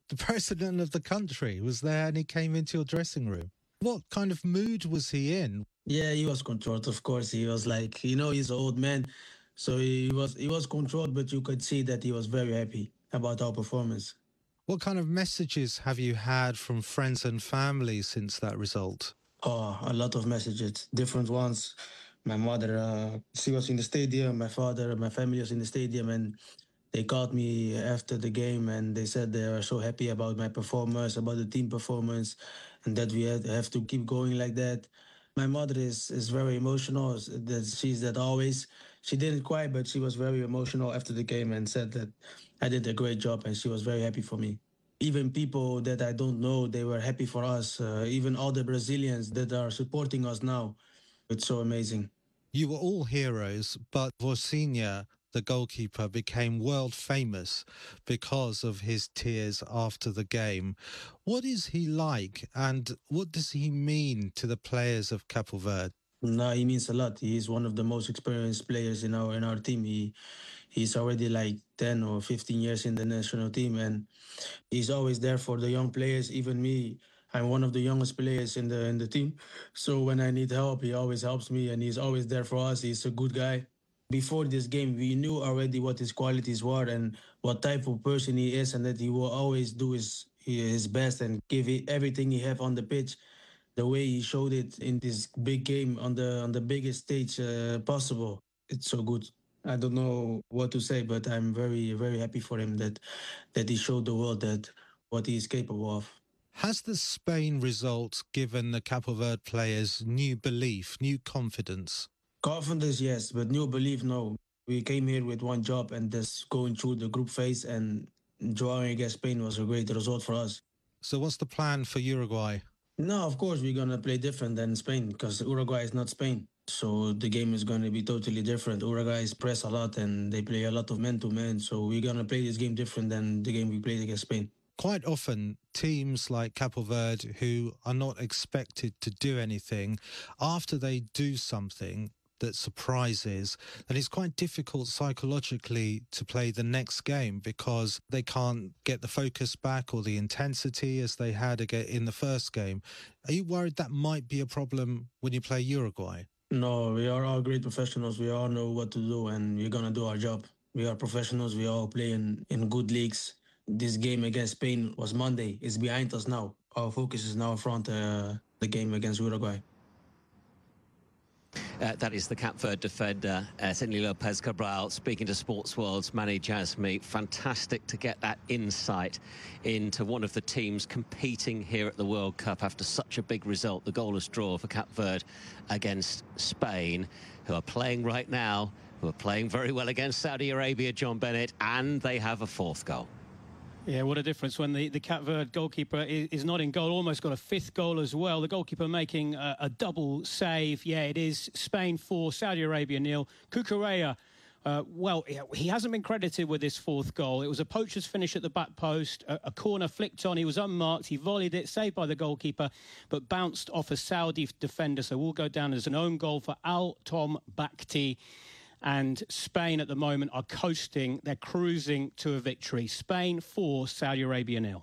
The president of the country was there and he came into your dressing room. What kind of mood was he in? Yeah, he was controlled, of course. He was like, he's an old man, so he was controlled, but you could see that he was very happy about our performance. What kind of messages have you had from friends and family since that result? Oh, a lot of messages, different ones. My mother, she was in the stadium. My father, my family was in the stadium, and they called me after the game, and they said they are so happy about my performance, about the team performance, and that we have to keep going like that. My mother is very emotional. That she's that always. She didn't cry, but she was very emotional after the game and said that I did a great job, and she was very happy for me. Even people that I don't know, they were happy for us. Even all the Brazilians that are supporting us now. It's so amazing. You were all heroes, but Vorsinha, the goalkeeper, became world famous because of his tears after the game. What is he like, and what does he mean to the players of Capo Verde? No, he means a lot. He's one of the most experienced players in our team. He's already like 10 or 15 years in the national team, and he's always there for the young players. Even me, I'm one of the youngest players in the team. So when I need help, he always helps me, and he's always there for us. He's a good guy. Before this game, we knew already what his qualities were and what type of person he is, and that he will always do his best and give everything he have on the pitch. The way he showed it in this big game on the biggest stage possible, it's so good. I don't know what to say, but I'm very very happy for him that he showed the world that what he is capable of. Has the Spain result given the Capo Verde players new belief, new confidence? Confidence, yes, but new belief, no. We came here with one job, and just going through the group phase and drawing against Spain was a great result for us. So what's the plan for Uruguay? No, of course we're gonna play different than Spain because Uruguay is not Spain. So the game is gonna be totally different. Uruguay is press a lot and they play a lot of man to man. So we're gonna play this game different than the game we played against Spain. Quite often, teams like Capo Verde, who are not expected to do anything, after they do something that surprises, then it's quite difficult psychologically to play the next game because they can't get the focus back or the intensity as they had in the first game. Are you worried that might be a problem when you play Uruguay? No, we are all great professionals. We all know what to do and we're gonna do our job. We are professionals. We all play in good leagues. This game against Spain was Monday. It's behind us now. Our focus is now in front the game against Uruguay. That is the Cape Verde defender, Sidney Lopez Cabral, speaking to Sports World's Mani Jasmi. Fantastic to get that insight into one of the teams competing here at the World Cup after such a big result, the goalless draw for Cape Verde against Spain, who are playing right now, who are playing very well against Saudi Arabia, John Bennett, and they have a fourth goal. Yeah, what a difference when the Cape Verde goalkeeper is not in goal, almost got a fifth goal as well. The goalkeeper making a double save. Yeah, it is Spain 4, Saudi Arabia 0. Cucurella, well, he hasn't been credited with this fourth goal. It was a poacher's finish at the back post, a corner flicked on. He was unmarked. He volleyed it, saved by the goalkeeper, but bounced off a Saudi defender. So will go down as an own goal for Al Tom Bakhti. And Spain at the moment are coasting. They're cruising to a victory. Spain 4, Saudi Arabia 0.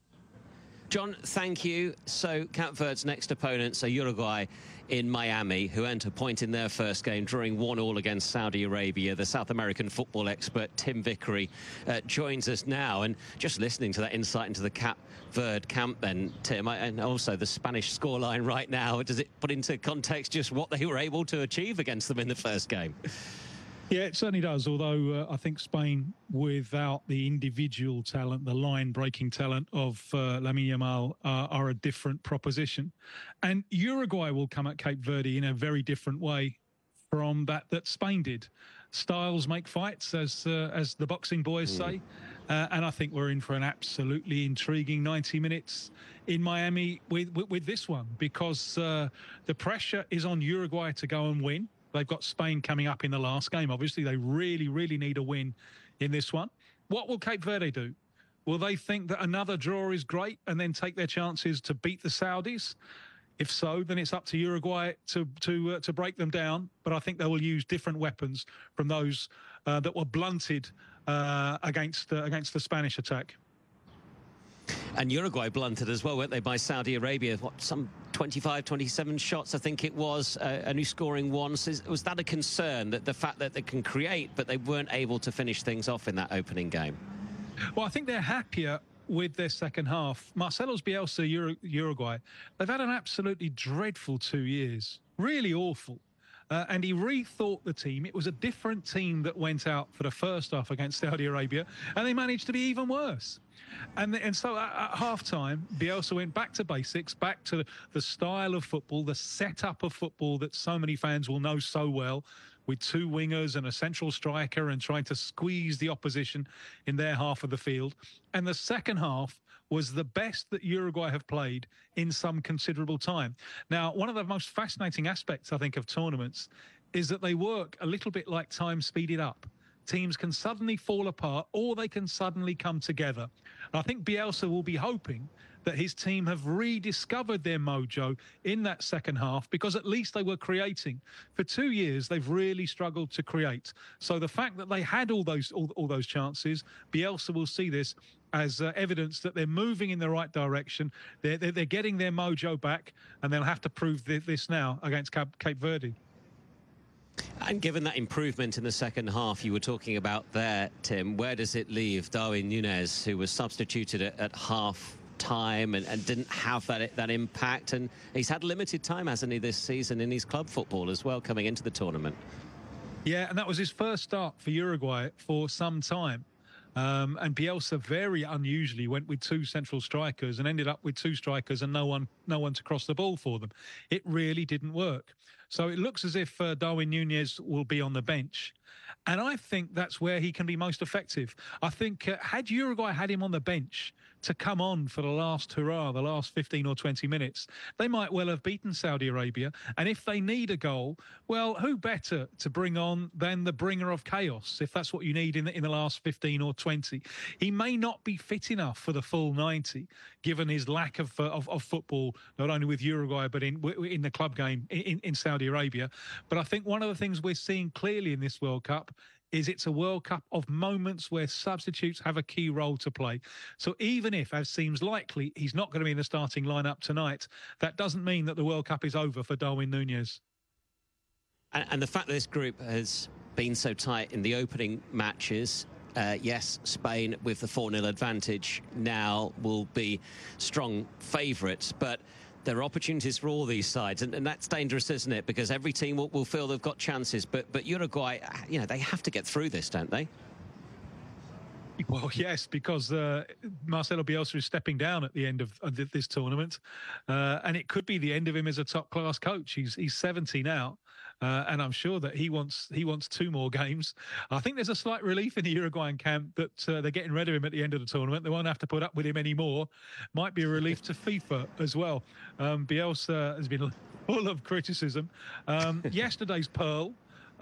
John, thank you. So Cape Verde's next opponents are Uruguay in Miami, who earned a point in their first game, drawing 1-1 against Saudi Arabia. The South American football expert Tim Vickery joins us now. And just listening to that insight into the Cape Verde camp then, Tim, and also the Spanish scoreline right now, does it put into context just what they were able to achieve against them in the first game? Yeah, it certainly does, although I think Spain, without the individual talent, the line-breaking talent of Lamine Yamal, are a different proposition. And Uruguay will come at Cape Verde in a very different way from that Spain did. Styles make fights, as the boxing boys say. And I think we're in for an absolutely intriguing 90 minutes in Miami with this one, because the pressure is on Uruguay to go and win. They've got Spain coming up in the last game. Obviously, they really, really need a win in this one. What will Cape Verde do? Will they think that another draw is great and then take their chances to beat the Saudis? If so, then it's up to Uruguay to break them down. But I think they will use different weapons from those that were blunted against the Spanish attack. And Uruguay blunted as well, weren't they, by Saudi Arabia? What, some 25, 27 shots, I think it was, only scoring one. So was that a concern, that the fact that they can create, but they weren't able to finish things off in that opening game? Well, I think they're happier with their second half. Marcelo Bielsa, Uruguay, they've had an absolutely dreadful 2 years, really awful. And he rethought the team. It was a different team that went out for the first half against Saudi Arabia, and they managed to be even worse. And so at half-time, Bielsa went back to basics, back to the style of football, the setup of football that so many fans will know so well, with two wingers and a central striker and trying to squeeze the opposition in their half of the field. And the second half was the best that Uruguay have played in some considerable time. Now, one of the most fascinating aspects, I think, of tournaments is that they work a little bit like time speeded up. Teams can suddenly fall apart or they can suddenly come together. And I think Bielsa will be hoping that his team have rediscovered their mojo in that second half, because at least they were creating. For 2 years, they've really struggled to create. So the fact that they had all those chances, Bielsa will see this as evidence that they're moving in the right direction. They're getting their mojo back, and they'll have to prove this now against Cape Verde. And given that improvement in the second half you were talking about there, Tim, where does it leave Darwin Núñez, who was substituted at half time and didn't have that impact? And he's had limited time, hasn't he, this season in his club football as well, coming into the tournament? Yeah, and that was his first start for Uruguay for some time. And Bielsa very unusually went with two central strikers and ended up with two strikers and no one to cross the ball for them. It really didn't work. So it looks as if Darwin Núñez will be on the bench. And I think that's where he can be most effective. I think had Uruguay had him on the bench to come on for the last hurrah, the last 15 or 20 minutes, they might well have beaten Saudi Arabia. And if they need a goal, well, who better to bring on than the bringer of chaos, if that's what you need in the last 15 or 20. He may not be fit enough for the full 90, given his lack of football, not only with Uruguay, but in the club game in Saudi Arabia. But I think one of the things we're seeing clearly in this World Cup is it's a World Cup of moments where substitutes have a key role to play. So even if, as seems likely, he's not going to be in the starting lineup tonight, that doesn't mean that the World Cup is over for Darwin Núñez. And the fact that this group has been so tight in the opening matches, yes, Spain with the 4-0 advantage now will be strong favourites, but there are opportunities for all these sides, and that's dangerous, isn't it? Because every team will feel they've got chances, but Uruguay, you know, they have to get through this, don't they? Well, yes, because Marcelo Bielsa is stepping down at the end of this tournament, and it could be the end of him as a top-class coach. He's 70 now, and I'm sure that he wants 2 more games. I think there's a slight relief in the Uruguayan camp that they're getting rid of him at the end of the tournament. They won't have to put up with him anymore. Might be a relief to FIFA as well. Bielsa has been full of criticism. Yesterday's pearl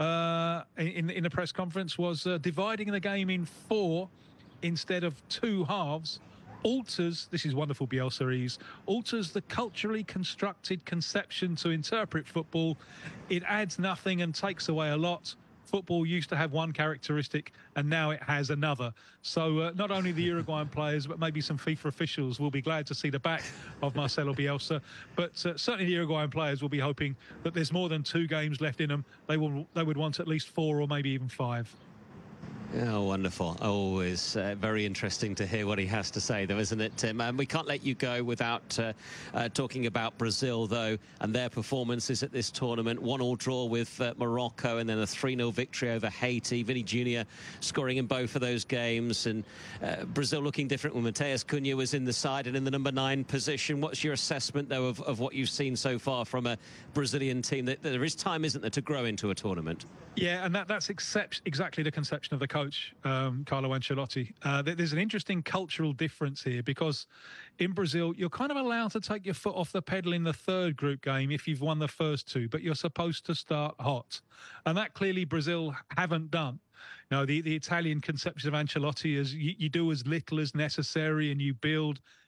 in the press conference was dividing the game in 4 instead of 2 halves alters, this is wonderful Bielsa, alters the culturally constructed conception to interpret football. It adds nothing and takes away a lot. Football used to have one characteristic and now it has another. So not only the Uruguayan players, but maybe some FIFA officials will be glad to see the back of Marcelo Bielsa. But certainly the Uruguayan players will be hoping that there's more than 2 games left in them. They would want at least 4 or maybe even 5. Oh, wonderful. Always very interesting to hear what he has to say, though, isn't it, Tim? And we can't let you go without talking about Brazil, though, and their performances at this tournament. 1-1 draw with Morocco and then a 3-0 victory over Haiti. Vinny Jr. scoring in both of those games. And Brazil looking different when Mateus Cunha was in the side and in the number 9 position. What's your assessment, though, of what you've seen so far from a Brazilian team? That there is time, isn't there, to grow into a tournament? Yeah, and that's exactly the conception of the coach, Carlo Ancelotti. There's an interesting cultural difference here, because in Brazil, you're kind of allowed to take your foot off the pedal in the 3rd group game if you've won the first 2, but you're supposed to start hot. And that clearly Brazil haven't done. You know, the Italian conception of Ancelotti is you do as little as necessary and you build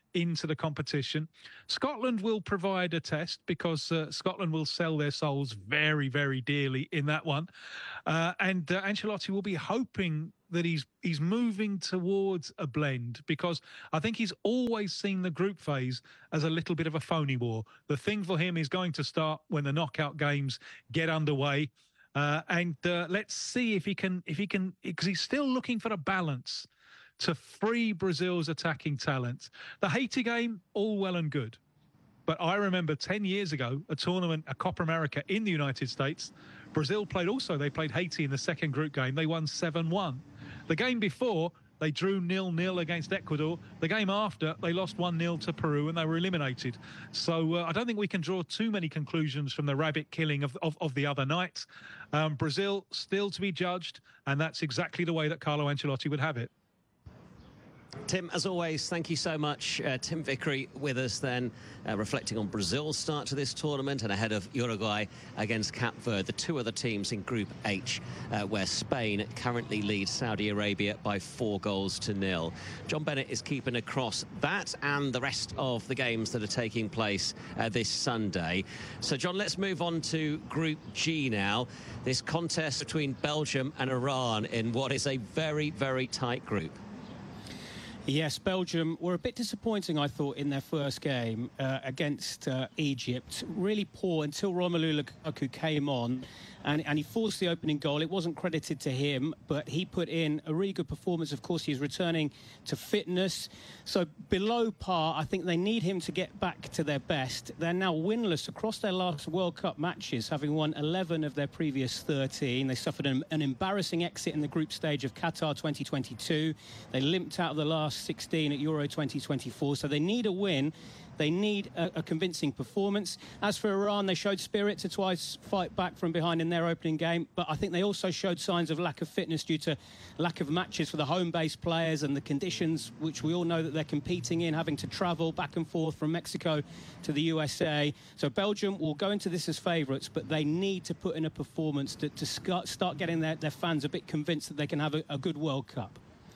into the competition. Scotland will provide a test because Scotland will sell their souls very, very dearly in that one. And Ancelotti will be hoping that he's moving towards a blend, because I think he's always seen the group phase as a little bit of a phony war. The thing for him is going to start when the knockout games get underway. And let's see if he can, because he's still looking for a balance to free Brazil's attacking talent. The Haiti game, all well and good. But I remember 10 years ago, a tournament, a Copa America in the United States. Brazil played also. They played Haiti in the second group game. They won 7-1. The game before, they drew 0-0 against Ecuador. The game after, they lost 1-0 to Peru and they were eliminated. So I don't think we can draw too many conclusions from the rabbit killing of the other night. Brazil still to be judged, and that's exactly the way that Carlo Ancelotti would have it. Tim, as always, thank you so much. Tim Vickery with us then, reflecting on Brazil's start to this tournament and ahead of Uruguay against Cape Verde, the two other teams in Group H, where Spain currently leads Saudi Arabia by 4-0. John Bennett is keeping across that and the rest of the games that are taking place this Sunday. So, John, let's move on to Group G now. This contest between Belgium and Iran in what is a very, very tight group. Yes, Belgium were a bit disappointing, I thought, in their first game against Egypt. Really poor until Romelu Lukaku came on and he forced the opening goal. It wasn't credited to him, but he put in a really good performance. Of course, he's returning to fitness. So below par, I think they need him to get back to their best. They're now winless across their last World Cup matches, having won 11 of their previous 13. They suffered an embarrassing exit in the group stage of Qatar 2022. They limped out of the last 16 at Euro 2024, so they need a win. They need a convincing performance. As for Iran, they showed spirit to twice fight back from behind in their opening game, but I think they also showed signs of lack of fitness due to lack of matches for the home-based players and the conditions which we all know that they're competing in, having to travel back and forth from Mexico to the USA. So Belgium will go into this as favourites, but they need to put in a performance to start getting their fans a bit convinced that they can have a good World Cup.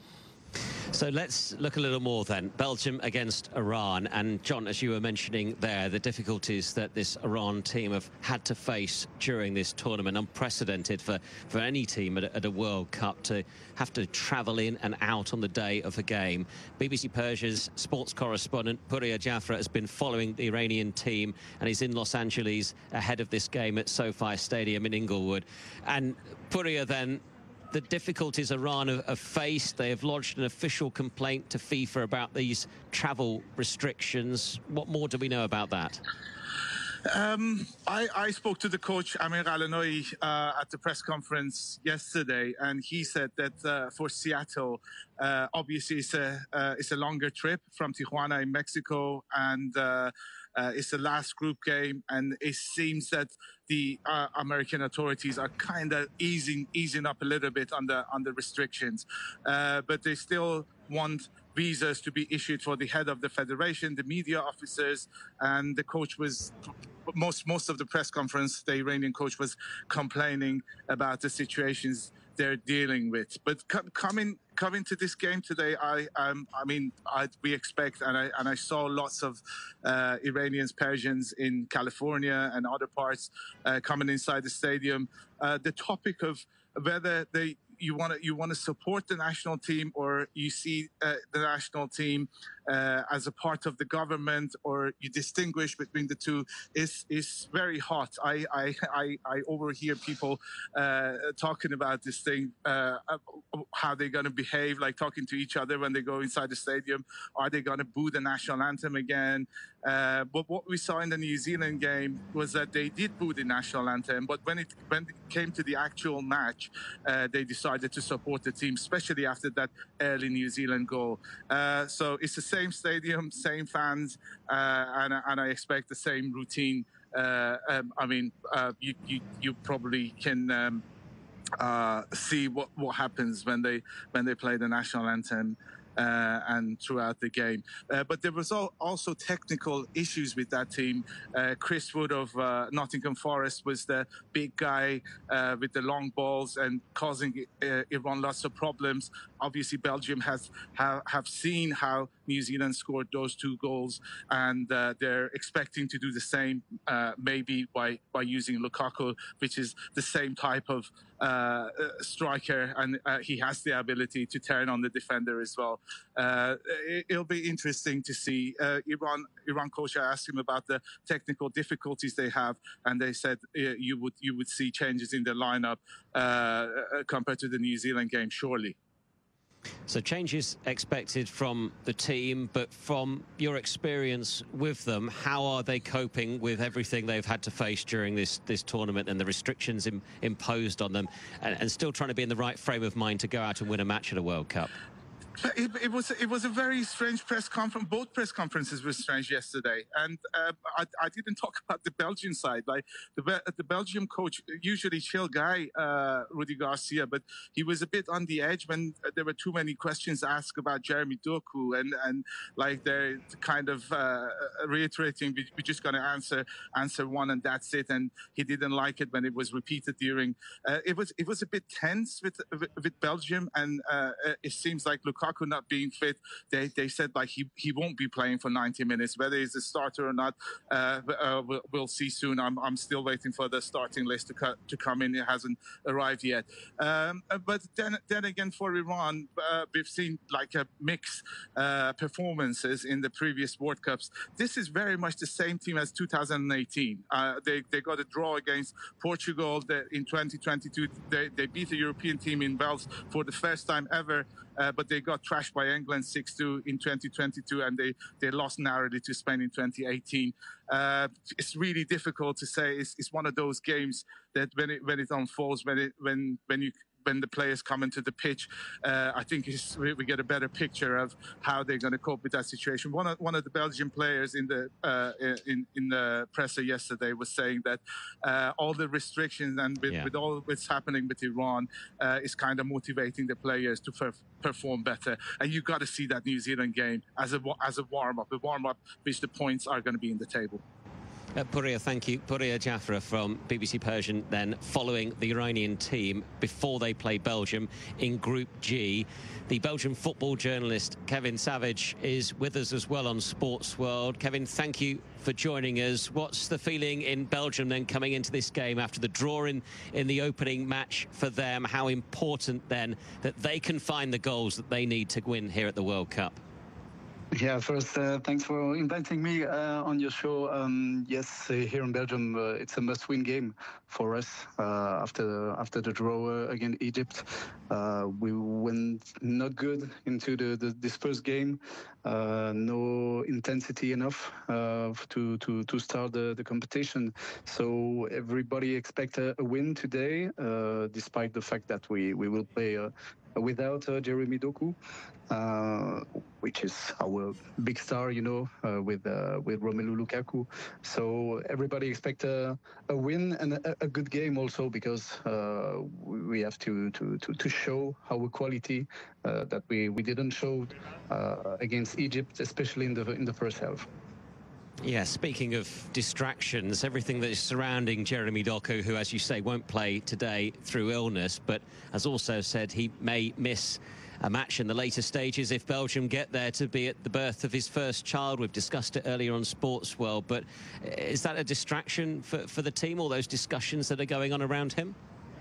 So let's look a little more then. Belgium against Iran. And John, as you were mentioning there, the difficulties that this Iran team have had to face during this tournament, unprecedented for any team at a World Cup to have to travel in and out on the day of a game. BBC Persia's sports correspondent Pouria Jafra has been following the Iranian team, and he's in Los Angeles ahead of this game at SoFi Stadium in Inglewood. And Pouria, then, the difficulties Iran have faced, they have lodged an official complaint to FIFA about these travel restrictions. What more do we know about that? I spoke to the coach Amir Alanoui at the press conference yesterday, and he said that for Seattle, obviously it's a longer trip from Tijuana in Mexico, and it's the last group game, and it seems that the American authorities are kind of easing up a little bit on the restrictions, but they still want visas to be issued for the head of the federation, the media officers, and the coach was most of the press conference. The Iranian coach was complaining about the situations they're dealing with. But coming to this game today, we expect, and I saw lots of Iranians, Persians in California and other parts coming inside the stadium. The topic of whether you want to support the national team, or you see the national team as a part of the government, or you distinguish between the two, is very hot. I overhear people talking about this thing, how they're going to behave, like talking to each other when they go inside the stadium. Are they going to boo the national anthem again? But what we saw in the New Zealand game was that they did boo the national anthem, but when it came to the actual match, they decided to support the team, especially after that early New Zealand goal. So it's the same stadium, same fans, and I expect the same routine. You probably can see what happens when they play the national anthem. And throughout the game. But there was also technical issues with that team. Chris Wood of Nottingham Forest was the big guy with the long balls and causing Iran lots of problems. obviously Belgium have seen how New Zealand scored those 2 goals, and they're expecting to do the same, maybe by using Lukaku, which is the same type of striker, and he has the ability to turn on the defender as well. It'll be interesting to see. Iran coach, I asked him about the technical difficulties they have, and they said you would see changes in the lineup compared to the New Zealand game, surely. So changes expected from the team, but from your experience with them, how are they coping with everything they've had to face during this tournament and the restrictions imposed on them, and still trying to be in the right frame of mind to go out and win a match at a World Cup? It was a very strange press conference. Both press conferences were strange yesterday, and I didn't talk about the Belgian side. Like the Belgium coach, usually chill guy, Rudi Garcia, but he was a bit on the edge when there were too many questions asked about Jeremy Doku, and like they're kind of reiterating, we're just going to answer one and that's it. And he didn't like it when it was repeated during. It was a bit tense with Belgium, and it seems like Lukaku not being fit, they said like he won't be playing for 90 minutes. Whether he's a starter or not, we'll see soon. I'm still waiting for the starting list to come in. It hasn't arrived yet. But then again, for Iran, we've seen like a mixed performances in the previous World Cups. This is very much the same team as 2018. They got a draw against Portugal in 2022. They beat a European team in Wales for the first time ever. But they got trashed by England 6-2 in 2022, and they lost narrowly to Spain in 2018. It's really difficult to say. It's one of those games that when it unfolds, when the players come into the pitch, I think we get a better picture of how they're going to cope with that situation. One of the Belgian players in the presser yesterday was saying that all the restrictions and with all what's happening with Iran is kind of motivating the players to perform better. And you got to see that New Zealand game as a warm-up, which the points are going to be in the table. Pouria, thank you. Pouria Jaffrah from BBC Persian then, following the Iranian team before they play Belgium in Group G. The Belgian football journalist Kevin Savage is with us as well on Sports World. Kevin, thank you for joining us. What's the feeling in Belgium then coming into this game after the draw in the opening match for them? How important then that they can find the goals that they need to win here at the World Cup? Yeah, first, thanks for inviting me on your show. Yes, here in Belgium, it's a must-win game for us after the draw against Egypt. We went not good into this first game. No intensity enough to start the competition. So everybody expects a win today, despite the fact that we will play without Jeremy Doku, which is our big star, with Romelu Lukaku. So everybody expects a win and a good game also, because we have to show our quality that we didn't show against Egypt, especially in the first half. Yeah, speaking of distractions, everything that is surrounding Jeremy Doku, who, as you say, won't play today through illness, but has also said he may miss a match in the later stages if Belgium get there to be at the birth of his first child. We've discussed it earlier on Sports World, but is that a distraction for the team, all those discussions that are going on around him?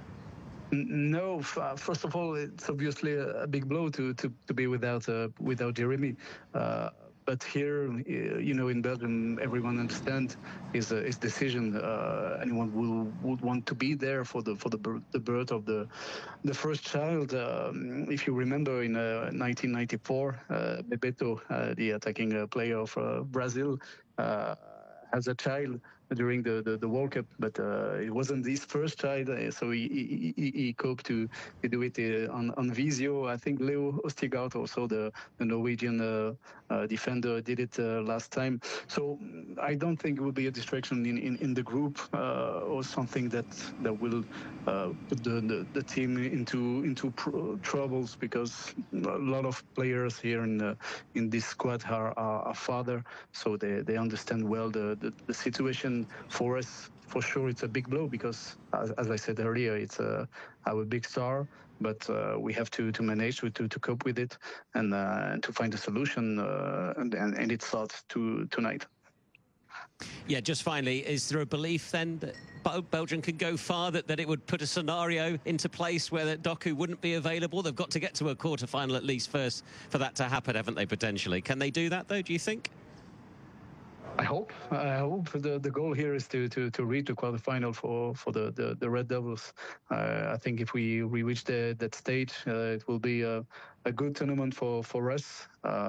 No, first of all, it's obviously a big blow to be without Jeremy. But here, in Belgium, everyone understands his decision. Anyone would want to be there for the birth of the first child. If you remember, in 1994, Bebeto, the attacking player of Brazil, has a child during the World Cup, but it wasn't his first child, so he coped to do it on Visio. I think Leo Østigard, also the Norwegian defender, did it last time. So I don't think it will be a distraction in the group or something that will put the team into troubles, because a lot of players here in this squad are father, so they understand well the situation And for us, for sure, it's a big blow because, as I said earlier, it's our big star. But we have to manage to cope with it and to find a solution, and it starts tonight. Yeah, just finally, is there a belief then that Belgium can go far, that it would put a scenario into place where that Doku wouldn't be available? They've got to get to a quarter-final at least first for that to happen, haven't they, potentially? Can they do that, though, do you think? I hope. The goal here is to reach the quarterfinal for the Red Devils. I think if we reach that stage, it will be a good tournament for us.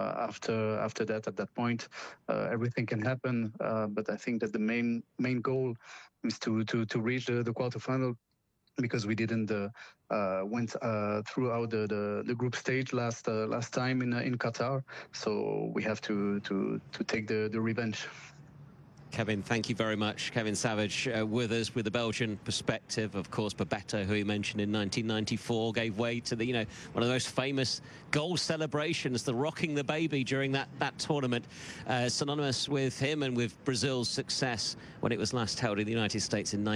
After that, at that point, everything can happen. But I think that the main goal is to reach the quarterfinal, because we didn't went throughout the group stage last time in Qatar. So we have to take the revenge. Kevin, thank you very much. Kevin Savage with us with the Belgian perspective. Of course, Bebeto, who he mentioned in 1994, gave way to the, one of the most famous goal celebrations, the rocking the baby during that tournament, synonymous with him and with Brazil's success when it was last held in the United States in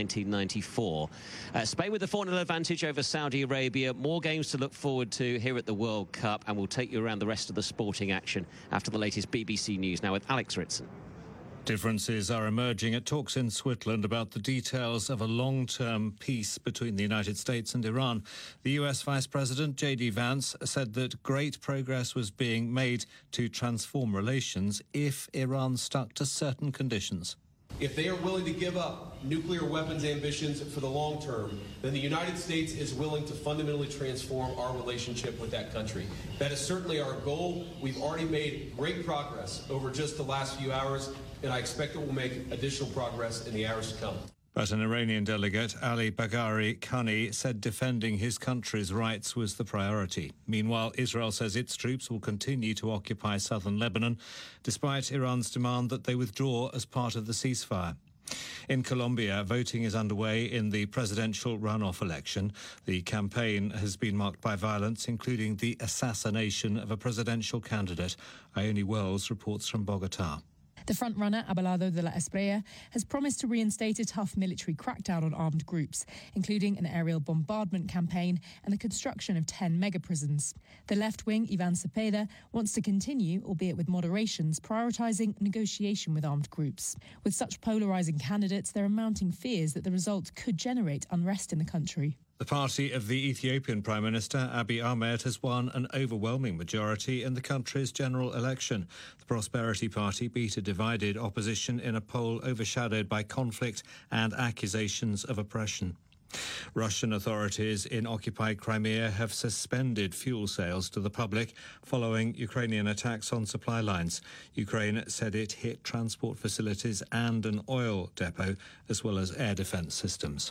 1994. Spain with the 4-0 advantage over Saudi Arabia. More games to look forward to here at the World Cup, and we'll take you around the rest of the sporting action after the latest BBC News now with Alex Ritson. Differences are emerging at talks in Switzerland about the details of a long-term peace between the United States and Iran. The US Vice President J.D. Vance said that great progress was being made to transform relations if Iran stuck to certain conditions. If they are willing to give up nuclear weapons ambitions for the long term, then the United States is willing to fundamentally transform our relationship with that country. That is certainly our goal. We've already made great progress over just the last few hours, and I expect that we'll make additional progress in the hours to come. But an Iranian delegate, Ali Bagheri Khani, said defending his country's rights was the priority. Meanwhile, Israel says its troops will continue to occupy southern Lebanon, despite Iran's demand that they withdraw as part of the ceasefire. In Colombia, voting is underway in the presidential runoff election. The campaign has been marked by violence, including the assassination of a presidential candidate. Ione Wells reports from Bogotá. The frontrunner, Abelardo de la Espriella, has promised to reinstate a tough military crackdown on armed groups, including an aerial bombardment campaign and the construction of 10 mega-prisons. The left-wing, Ivan Cepeda, wants to continue, albeit with moderations, prioritising negotiation with armed groups. With such polarising candidates, there are mounting fears that the result could generate unrest in the country. The party of the Ethiopian Prime Minister, Abiy Ahmed, has won an overwhelming majority in the country's general election. The Prosperity Party beat a divided opposition in a poll overshadowed by conflict and accusations of oppression. Russian authorities in occupied Crimea have suspended fuel sales to the public following Ukrainian attacks on supply lines. Ukraine said it hit transport facilities and an oil depot, as well as air defence systems.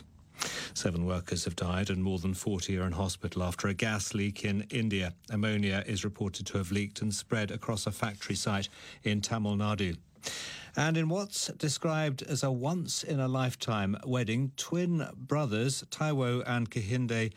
7 workers have died and more than 40 are in hospital after a gas leak in India. Ammonia is reported to have leaked and spread across a factory site in Tamil Nadu. And in what's described as a once-in-a-lifetime wedding, twin brothers Taiwo and Kehinde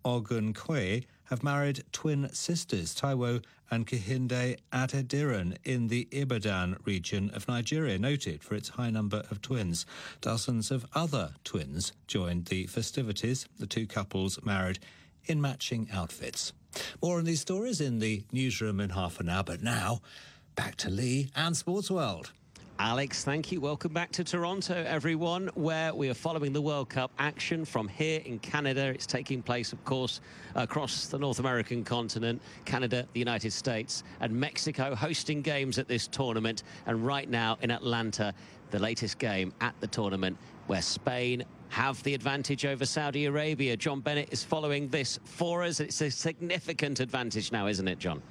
Ogunkwe have married twin sisters, Taiwo and Kehinde Adediran, in the Ibadan region of Nigeria, noted for its high number of twins. Dozens of other twins joined the festivities. The two couples married in matching outfits. More on these stories in the newsroom in half an hour, but now back to Lee and Sports World. Alex, thank you. Welcome back to Toronto, everyone, where we are following the World Cup action from here in Canada. It's taking place, of course, across the North American continent, Canada, the United States, and Mexico hosting games at this tournament. And right now in Atlanta, the latest game at the tournament, where Spain have the advantage over Saudi Arabia. John Bennett is following this for us. It's a significant advantage now, isn't it, John?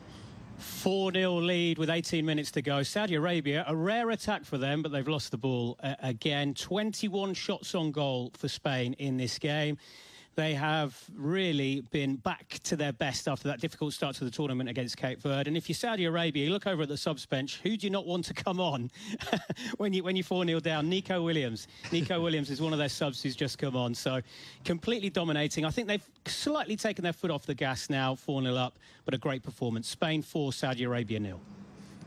4-0 lead with 18 minutes to go. Saudi Arabia, a rare attack for them, but they've lost the ball again. 21 shots on goal for Spain in this game. They have really been back to their best after that difficult start to the tournament against Cape Verde. And if you're Saudi Arabia, you look over at the subs bench, who do you not want to come on when you're 4-0 down? Nico Williams. Nico Williams is one of their subs who's just come on. So completely dominating. I think they've slightly taken their foot off the gas now, 4-0 up, but a great performance. Spain 4, Saudi Arabia 0.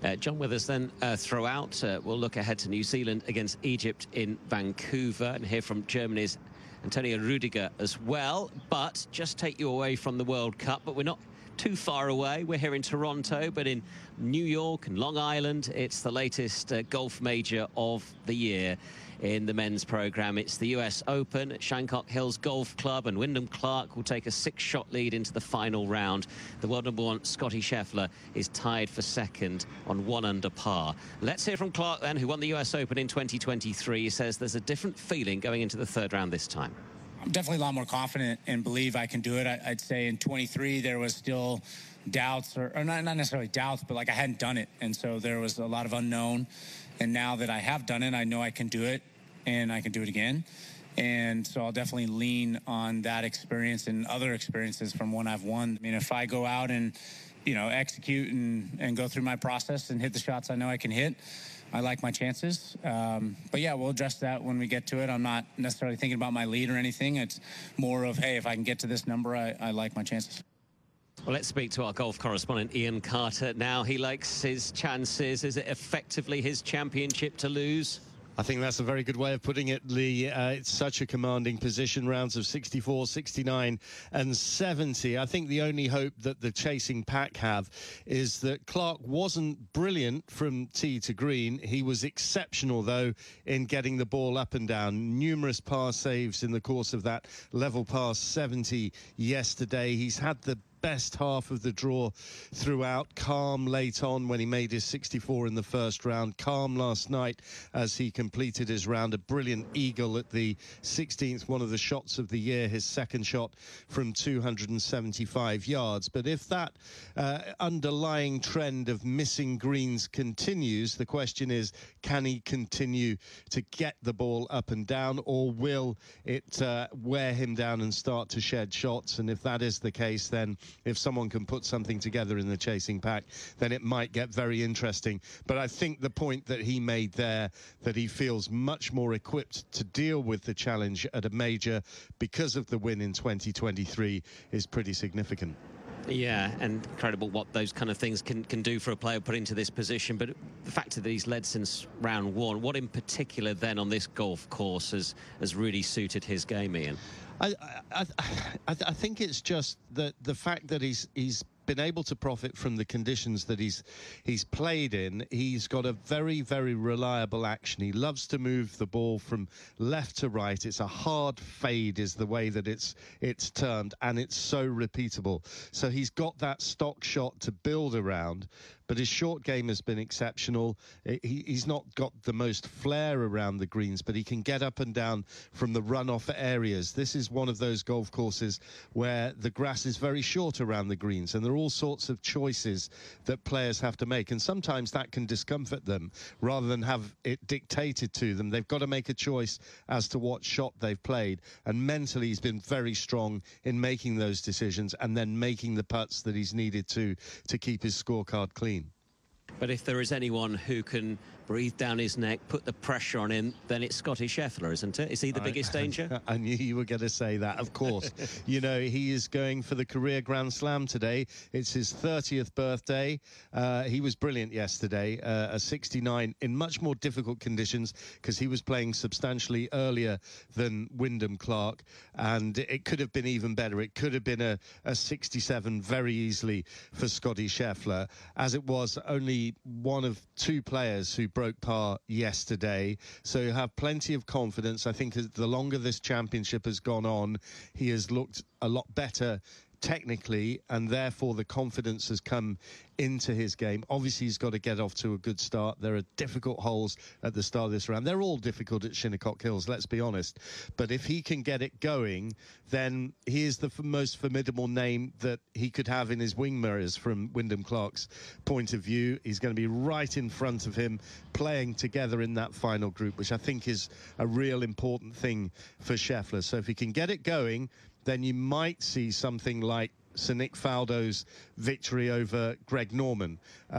John Withers then throughout. We'll look ahead to New Zealand against Egypt in Vancouver and hear from Germany's Antonio Rudiger as well. But just take you away from the World Cup, but we're not too far away. We're here in Toronto, but in New York and Long Island, it's the latest golf major of the year in the men's program. It's the US Open at Shancock Hills Golf Club, and Wyndham Clark will take a 6-shot lead into the final round. The world number 1 Scottie Scheffler is tied for second on 1 under par. Let's hear from Clark then, who won the US Open in 2023. He says there's a different feeling going into the 3rd round this time. I'm definitely a lot more confident and believe I can do it. I'd say in 23 there was still doubts, or not necessarily doubts, but like I hadn't done it, and so there was a lot of unknown. And now that I have done it, I know I can do it, and I can do it again. And so I'll definitely lean on that experience and other experiences from when I've won. I mean, if I go out and, you know, execute and go through my process and hit the shots I know I can hit, I like my chances. But yeah, we'll address that when we get to it. I'm not necessarily thinking about my lead or anything. It's more of, hey, if I can get to this number, I like my chances. Well, let's speak to our golf correspondent, Ian Carter. Now, he likes his chances. Is it effectively his championship to lose? I think that's a very good way of putting it, Lee. It's such a commanding position, rounds of 64, 69 and 70. I think the only hope that the chasing pack have is that Clark wasn't brilliant from tee to green. He was exceptional, though, in getting the ball up and down. Numerous par saves in the course of that level par 70 yesterday. He's had the best half of the draw throughout. Calm late on when he made his 64 in the first round. Calm last night as he completed his round. A brilliant eagle at the 16th, one of the shots of the year, his second shot from 275 yards. But if that underlying trend of missing greens continues, the question is, can he continue to get the ball up and down, or will it wear him down and start to shed shots? And if that is the case, then if someone can put something together in the chasing pack, then it might get very interesting. But I think the point that he made there, that he feels much more equipped to deal with the challenge at a major because of the win in 2023, is pretty significant. Yeah, and incredible what those kind of things can do for a player put into this position. But the fact that he's led since round 1, what in particular then on this golf course has really suited his game, Ian? I think it's just the fact that he's been able to profit from the conditions that he's played in. He's got a very, very reliable action. He loves to move the ball from left to right. It's a hard fade is the way that it's termed, and it's so repeatable. So he's got that stock shot to build around, but his short game has been exceptional. He's not got the most flair around the greens, but he can get up and down from the runoff areas. This is one of those golf courses where the grass is very short around the greens, and there are all sorts of choices that players have to make, and sometimes that can discomfort them rather than have it dictated to them. They've got to make a choice as to what shot they've played, and mentally he's been very strong in making those decisions and then making the putts that he's needed to keep his scorecard clean. But if there is anyone who can breathe down his neck, put the pressure on him, then it's Scottie Scheffler, isn't it? Is he the biggest danger? I knew you were going to say that, of course. You know, he is going for the career Grand Slam today. It's his 30th birthday. He was brilliant yesterday, a 69 in much more difficult conditions because he was playing substantially earlier than Wyndham Clark, and it could have been even better. It could have been a 67 very easily for Scottie Scheffler, as it was only one of 2 players who broke par yesterday. So you have plenty of confidence. I think the longer this championship has gone on, he has looked a lot better technically, and therefore the confidence has come into his game. Obviously, he's got to get off to a good start. There are difficult holes at the start of this round. They're all difficult at Shinnecock Hills, let's be honest. But if he can get it going, then he is the most formidable name that he could have in his wing mirrors from Wyndham Clark's point of view. He's going to be right in front of him, playing together in that final group, which I think is a real important thing for Scheffler. So if he can get it going, then you might see something like Sir Nick Faldo's victory over Greg Norman,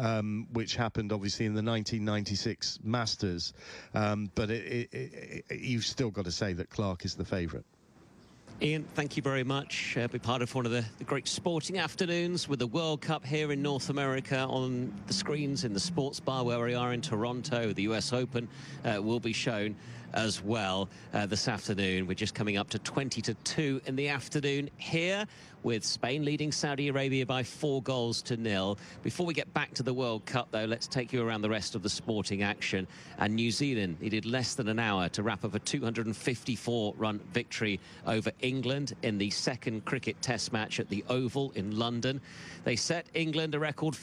which happened obviously in the 1996 Masters. But you've still got to say that Clark is the favourite. Ian, thank you very much. Be part of one of the great sporting afternoons with the World Cup here in North America on the screens in the sports bar where we are in Toronto. The US Open will be shown as well this afternoon. We're just coming up to 20-2 in the afternoon here, with Spain leading Saudi Arabia by 4-0. Before we get back to the World Cup, though, let's take you around the rest of the sporting action. And New Zealand needed less than an hour to wrap up a 254-run victory over England in the second cricket test match at the Oval in London. They set England a record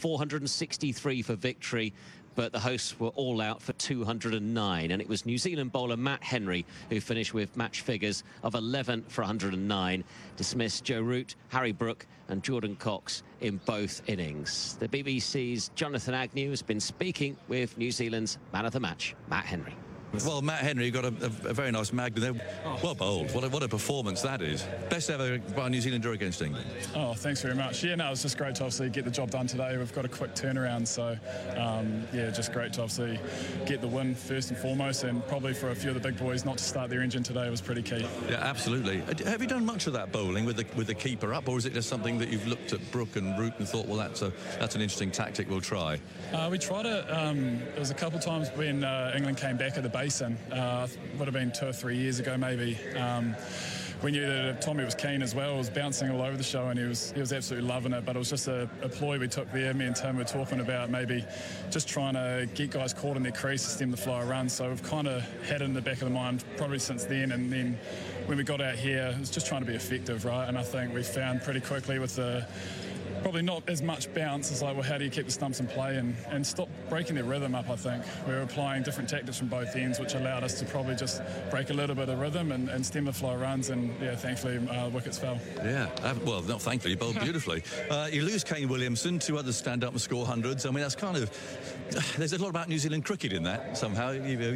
463 for victory, but the hosts were all out for 209, and it was New Zealand bowler Matt Henry who finished with match figures of 11 for 109, dismissed Joe Root, Harry Brook and Jordan Cox in both innings. The BBC's Jonathan Agnew has been speaking with New Zealand's man of the match, Matt Henry. Well, Matt Henry got a very nice magnum there. Well bowled. What a performance that is. Best ever by a New Zealander against England. Oh, thanks very much. Yeah, no, it was just great to obviously get the job done today. We've got a quick turnaround, so yeah, just great to obviously get the win first and foremost, and probably for a few of the big boys not to start their engine today was pretty key. Yeah, absolutely. Have you done much of that bowling with the keeper up, or is it just something that you've looked at Brook and Root and thought, well, that's an interesting tactic, we'll try? We tried it. There was a couple of times when England came back at the basin. Would have been 2 or 3 years ago, maybe. We knew that Tommy was keen as well. He was bouncing all over the show, and he was absolutely loving it. But it was just a ploy we took there. Me and Tim were talking about maybe just trying to get guys caught in their crease to stem the flow of runs. So we've kind of had it in the back of the mind probably since then. And then when we got out here, it was just trying to be effective, right? And I think we found pretty quickly with the probably not as much bounce as like, well, how do you keep the stumps in play and stop breaking their rhythm up, I think. We were applying different tactics from both ends, which allowed us to probably just break a little bit of rhythm and stem the flow of runs, and yeah, thankfully wickets fell. Yeah, well, not thankfully, bowled beautifully. You lose Kane Williamson, 2 others stand up and score hundreds. I mean, that's kind of, there's a lot about New Zealand cricket in that somehow. You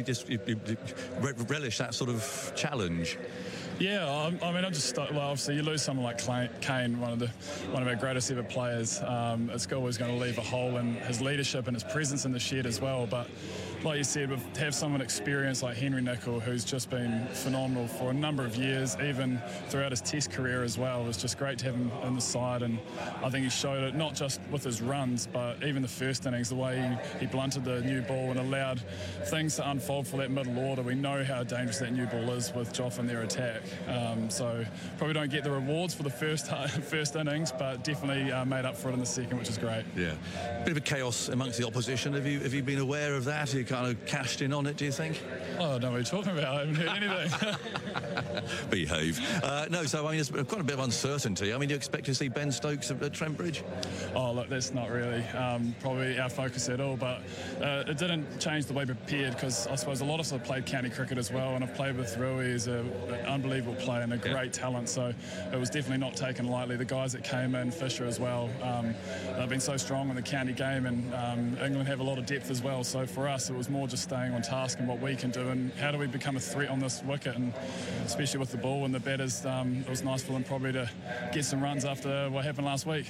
relish that sort of challenge. Yeah, I mean, obviously you lose someone like Kane, one of our greatest ever players. It's always going to leave a hole in his leadership and his presence in the shed as well. But like you said, to have someone experienced like Henry Nicol, who's just been phenomenal for a number of years, even throughout his Test career as well. It was just great to have him on the side, and I think he showed it not just with his runs, but even the first innings, the way he blunted the new ball and allowed things to unfold for that middle order. We know how dangerous that new ball is with Joff and their attack. So probably don't get the rewards for the first innings, but definitely made up for it in the second, which is great. Yeah, bit of a chaos amongst the opposition. Have you been aware of that? Have you kind of cashed in on it, do you think? Oh, I don't know what you're talking about. I haven't heard anything. Behave. No, so I mean, there's quite a bit of uncertainty. I mean, do you expect to see Ben Stokes at Trent Bridge? Oh, look, that's not really probably our focus at all, but it didn't change the way we prepared, because I suppose a lot of us have played county cricket as well, and I've played with Rui. He's an unbelievable player and a great talent, so it was definitely not taken lightly. The guys that came in, Fisher as well, they've been so strong in the county game, and England have a lot of depth as well, so for us it was more just staying on task and what we can do and how do we become a threat on this wicket, and especially with the ball and the batters, it was nice for them probably to get some runs after what happened last week.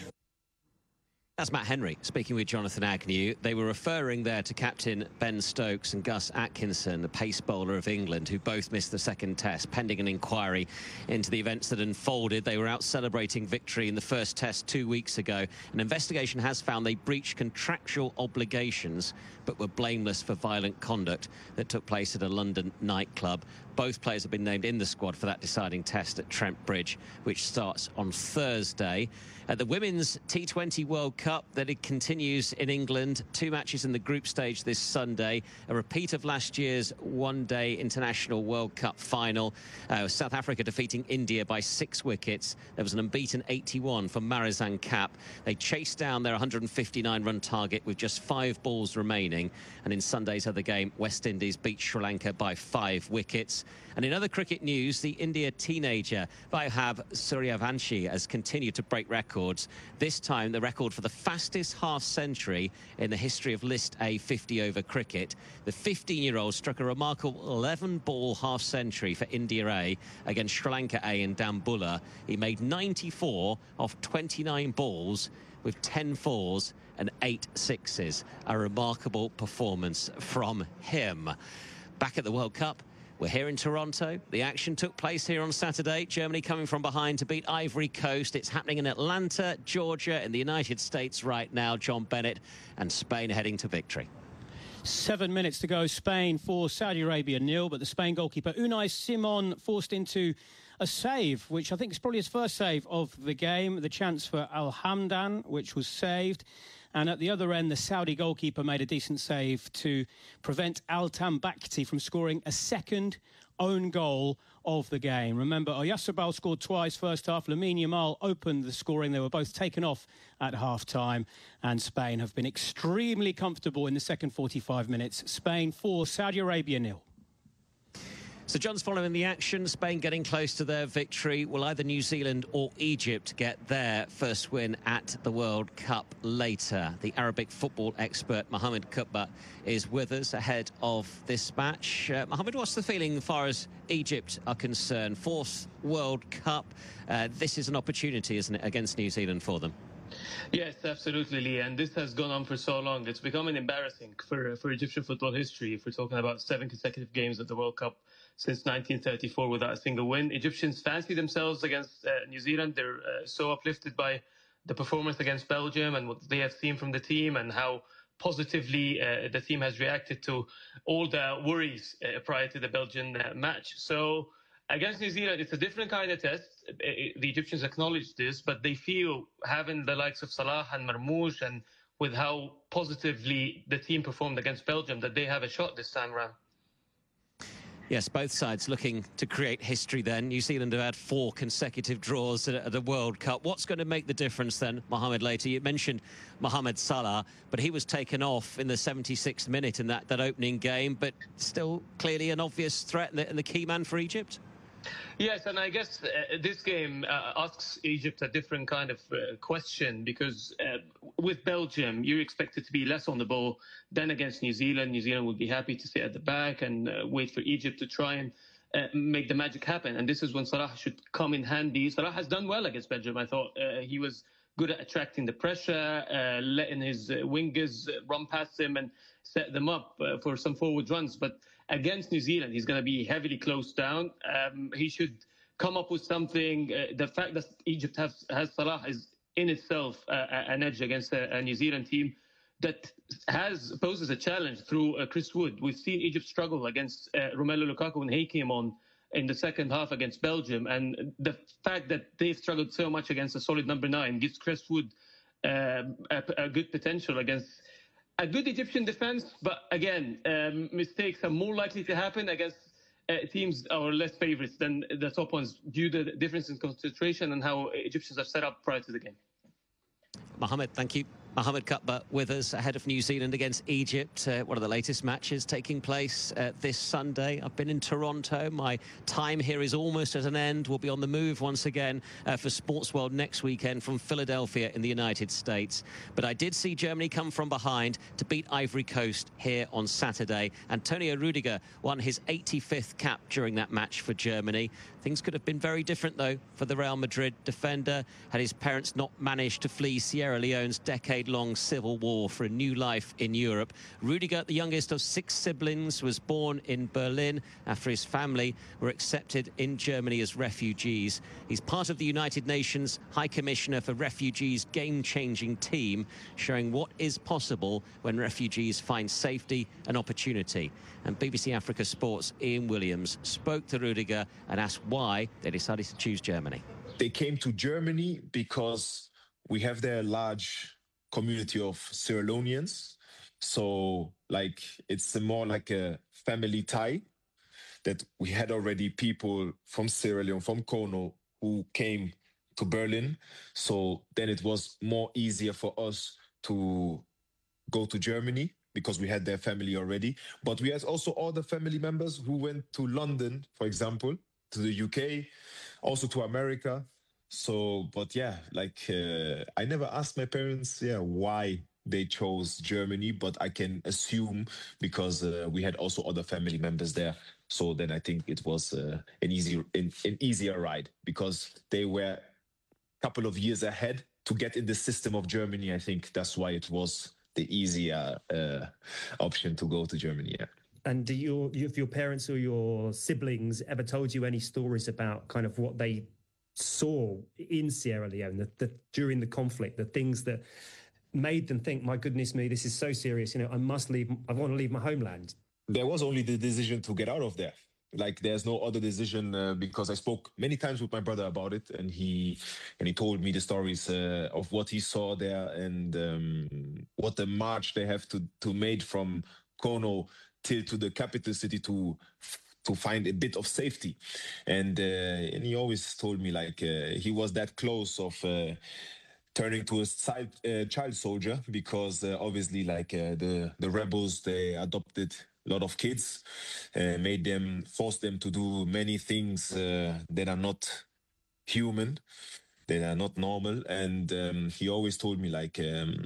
That's Matt Henry speaking with Jonathan Agnew. They were referring there to captain Ben Stokes and Gus Atkinson, the pace bowler of England, who both missed the second test, pending an inquiry into the events that unfolded. They were out celebrating victory in the first test 2 weeks ago. An investigation has found they breached contractual obligations, but were blameless for violent conduct that took place at a London nightclub. Both players have been named in the squad for that deciding test at Trent Bridge, which starts on Thursday. At the Women's T20 World Cup, that it continues in England. 2 matches in the group stage this Sunday. A repeat of last year's one-day International World Cup final. South Africa defeating India by 6 wickets. There was an unbeaten 81 for Marizanne Kapp. They chased down their 159-run target with just 5 balls remaining. And in Sunday's other game, West Indies beat Sri Lanka by 5 wickets. And in other cricket news, the India teenager Vaibhav Suryavanshi has continued to break records. This time, the record for the fastest half-century in the history of List A 50-over cricket. The 15-year-old struck a remarkable 11-ball half-century for India A against Sri Lanka A in Dambulla. He made 94 off 29 balls with 10 fours and 8 sixes. A remarkable performance from him. Back at the World Cup, We're here in Toronto. The action took place here on Saturday. Germany coming from behind to beat Ivory Coast. It's happening in Atlanta, Georgia, in the United States right now. John Bennett, and Spain heading to victory. 7 minutes to go. Spain 4, Saudi Arabia 0. But the Spain goalkeeper Unai Simon forced into a save, which I think is probably his first save of the game. The chance for Al Hamdan, which was saved. And at the other end, the Saudi goalkeeper made a decent save to prevent Altan Bakhti from scoring a second own goal of the game. Remember, Oyarzabal scored twice first half. Lamine Yamal opened the scoring. They were both taken off at half-time. And Spain have been extremely comfortable in the second 45 minutes. Spain 4, Saudi Arabia 0. So John's following the action. Spain getting close to their victory. Will either New Zealand or Egypt get their first win at the World Cup later? The Arabic football expert Mohamed Kutba is with us ahead of this match. Mohamed, what's the feeling as far as Egypt are concerned? Fourth World Cup. This is an opportunity, isn't it, against New Zealand for them? Yes, absolutely, Lee. And this has gone on for so long. It's becoming embarrassing for Egyptian football history. If we're talking about 7 consecutive games at the World Cup since 1934 without a single win. Egyptians fancy themselves against New Zealand. They're so uplifted by the performance against Belgium and what they have seen from the team and how positively the team has reacted to all the worries prior to the Belgian match. So against New Zealand, it's a different kind of test. The Egyptians acknowledge this, but they feel having the likes of Salah and Marmoush and with how positively the team performed against Belgium, that they have a shot this time around. Yes, both sides looking to create history then. New Zealand have had 4 consecutive draws at the World Cup. What's going to make the difference then, Mohamed, later? You mentioned Mohamed Salah, but he was taken off in the 76th minute in that opening game, but still clearly an obvious threat and the key man for Egypt? Yes, and I guess this game asks Egypt a different kind of question because with Belgium, you're expected to be less on the ball than against New Zealand. New Zealand would be happy to sit at the back and wait for Egypt to try and make the magic happen. And this is when Salah should come in handy. Salah has done well against Belgium. I thought he was good at attracting the pressure, letting his wingers run past him and set them up for some forward runs. But against New Zealand, he's going to be heavily closed down. He should come up with something. The fact that Egypt has Salah is in itself an edge against a New Zealand team that poses a challenge through Chris Wood. We've seen Egypt struggle against Romelu Lukaku when he came on in the second half against Belgium. And the fact that they've struggled so much against a solid number 9 gives Chris Wood a good potential against a good Egyptian defense. But again, mistakes are more likely to happen against teams are less favorites than the top ones due to the difference in concentration and how Egyptians are set up prior to the game. Mohamed, thank you. Mohamed Kutba with us ahead of New Zealand against Egypt. One of the latest matches taking place this Sunday. I've been in Toronto. My time here is almost at an end. We'll be on the move once again for Sports World next weekend from Philadelphia in the United States. But I did see Germany come from behind to beat Ivory Coast here on Saturday. Antonio Rudiger won his 85th cap during that match for Germany. Things could have been very different, though, for the Real Madrid defender. Had his parents not managed to flee Sierra Leone's decade-long civil war for a new life in Europe. Rudiger, the youngest of 6 siblings, was born in Berlin after his family were accepted in Germany as refugees. He's part of the United Nations High Commissioner for Refugees game-changing team, showing what is possible when refugees find safety and opportunity. And BBC Africa Sports' Ian Williams spoke to Rudiger and asked why they decided to choose Germany. They came to Germany because we have there a large community of Sierra Leoneans. So, like, it's more like a family tie that we had already people from Sierra Leone, from Kono, who came to Berlin. So then it was more easier for us to go to Germany because we had their family already. But we had also other family members who went to London, for example, to the UK, also to America. So, but yeah, like I never asked my parents, why they chose Germany, but I can assume because we had also other family members there. So then I think it was an easier ride because they were a couple of years ahead to get in the system of Germany. I think that's why it was the easier option to go to Germany. Yeah. And have your parents or your siblings ever told you any stories about kind of what they saw in Sierra Leone during the conflict, the things that made them think, my goodness me, this is so serious, I must leave, I want to leave my homeland? There was only the decision to get out of there. Like, there's no other decision, because I spoke many times with my brother about it, and he told me the stories of what he saw there, and what the march they have to made from Kono till to the capital city to find a bit of safety. And he always told me, like, he was that close of turning to a child soldier, because obviously, like, the rebels, they adopted a lot of kids, forced them to do many things that are not human, that are not normal. And he always told me, like,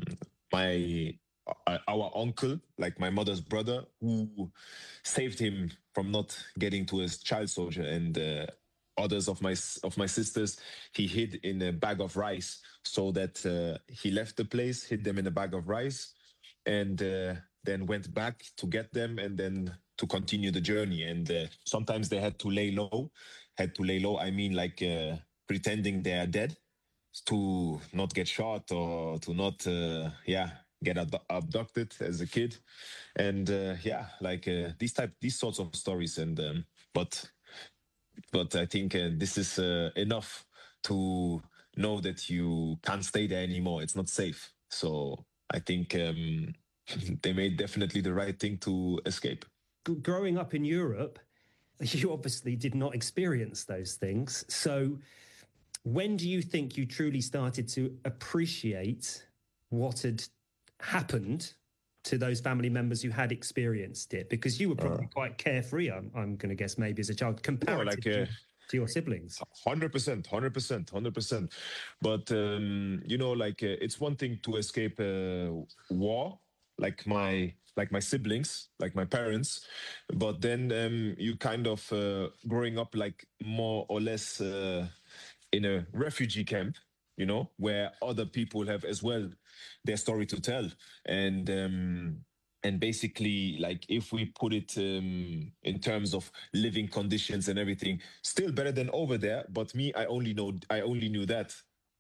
our uncle, like my mother's brother, who saved him from not getting to his child soldier, and others of my sisters, he hid in a bag of rice, so that he left the place, hid them in a bag of rice, and then went back to get them, and then to continue the journey. And sometimes they had to lay low. I mean, like, pretending they are dead to not get shot, or to not get abducted as a kid. And these sorts of stories. And but I think this is enough to know that you can't stay there anymore. It's not safe. So I think they made definitely the right thing to escape. Growing up in Europe, you obviously did not experience those things. So when do you think you truly started to appreciate what had happened to those family members who had experienced it? Because you were probably quite carefree, I'm going to guess, maybe as a child, comparative to your siblings. 100%. But, it's one thing to escape war, like my siblings, like my parents. But then you kind of growing up, like, more or less in a refugee camp, where other people have as well their story to tell. And basically, like, if we put it in terms of living conditions and everything, still better than over there. But me, I only knew that,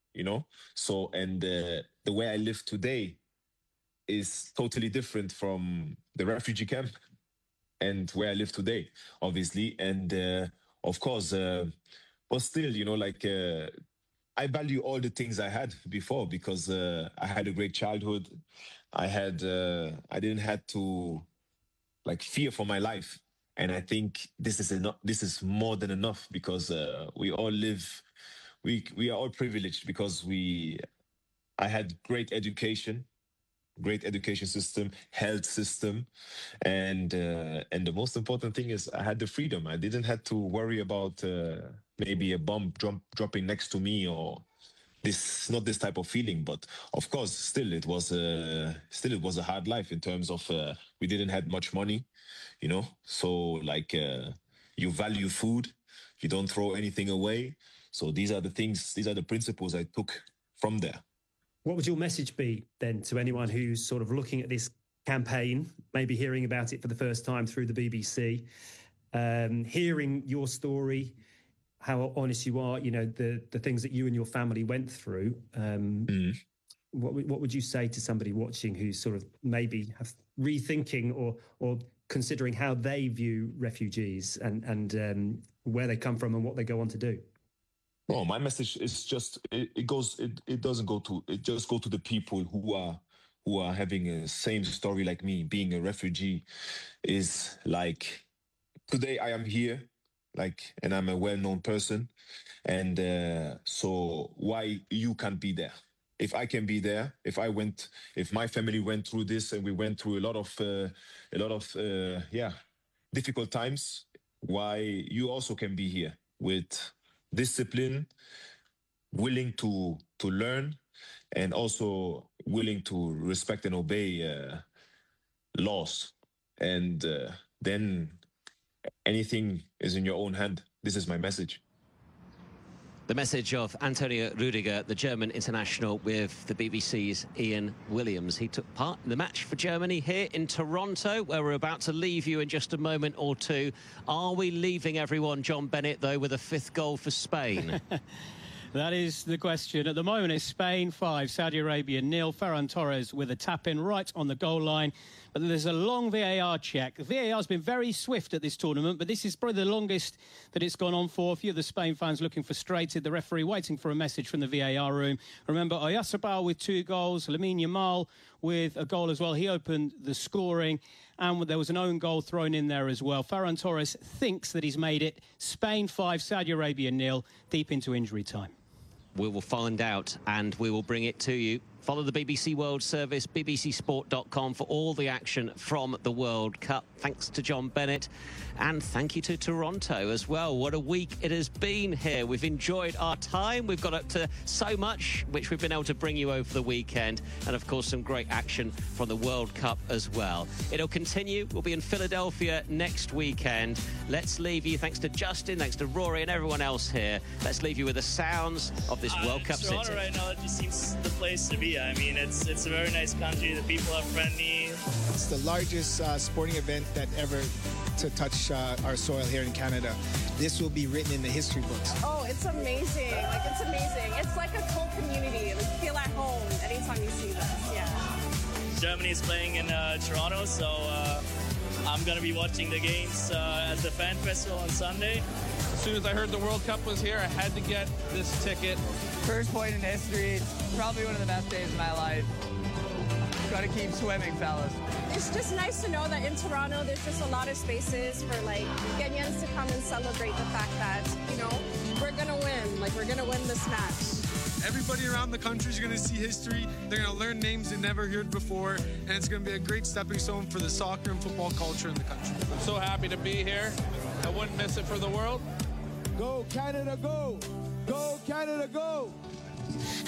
So, and the way I live today is totally different from the refugee camp and where I live today, obviously. And of course, but still, I value all the things I had before, because I had a great childhood. I didn't have to, like, fear for my life. And I think this is enough. This is more than enough, because we all live, we are all privileged, because I had great education system, health system, and the most important thing is I had the freedom. I didn't have to worry about maybe a bomb dropping next to me, or not this type of feeling. But of course, still it was a hard life in terms of we didn't have much money, So, like, you value food, you don't throw anything away. So these are the principles I took from there. What would your message be then to anyone who's sort of looking at this campaign, maybe hearing about it for the first time through the BBC, hearing your story, how honest you are, the things that you and your family went through? What would you say to somebody watching who's sort of maybe rethinking or considering how they view refugees and where they come from and what they go on to do? No, my message is just it just go to the people who are having a same story like me, being a refugee. Is like, today I am here, like, and I'm a well-known person, and so why you can't be there? If I can be there, if my family went through this, and we went through a lot of difficult times, why you also can be here with discipline, willing to learn, and also willing to respect and obey laws. And then anything is in your own hand. This is my message. The message of Antonio Rudiger, the German international, with the BBC's Ian Williams. He took part in the match for Germany here in Toronto, where we're about to leave you in just a moment or two. Are we leaving everyone, John Bennett, though, with a 5th goal for Spain? That is the question. At the moment, it's Spain 5, Saudi Arabia 0. Ferran Torres with a tap-in right on the goal line. But there's a long VAR check. The VAR's been very swift at this tournament, but this is probably the longest that it's gone on for. A few of the Spain fans looking frustrated. The referee waiting for a message from the VAR room. Remember, Oyarzabal with 2 goals. Lamine Yamal with a goal as well. He opened the scoring. And there was an own goal thrown in there as well. Ferran Torres thinks that he's made it. Spain 5, Saudi Arabia 0, deep into injury time. We will find out, and we will bring it to you. Follow the BBC World Service, bbcsport.com, for all the action from the World Cup. Thanks to John Bennett, and thank you to Toronto as well. What a week it has been here. We've enjoyed our time. We've got up to so much, which we've been able to bring you over the weekend, and of course some great action from the World Cup as well. It'll continue. We'll be in Philadelphia next weekend. Let's leave you, thanks to Justin, thanks to Rory and everyone else here, let's leave you with the sounds of this World Cup city. Toronto right now, it just seems the place to be. I mean, it's a very nice country. The people are friendly. It's the largest sporting event that ever to touch our soil here in Canada. This will be written in the history books. Oh, it's amazing. Like, it's amazing. It's like a whole community. Like, feel at home anytime you see this. Yeah. Germany is playing in Toronto, so I'm going to be watching the games at the Fan Festival on Sunday. As soon as I heard the World Cup was here, I had to get this ticket. First point in history, probably one of the best days of my life. Got to keep swimming, fellas. It's just nice to know that in Toronto, there's just a lot of spaces for, like, Kenyans to come and celebrate the fact that, you know, we're going to win. Like, we're going to win this match. Everybody around the country is going to see history. They're going to learn names they never heard before, and it's going to be a great stepping stone for the soccer and football culture in the country. I'm so happy to be here. I wouldn't miss it for the world. Go, Canada, go! Go, Canada, go!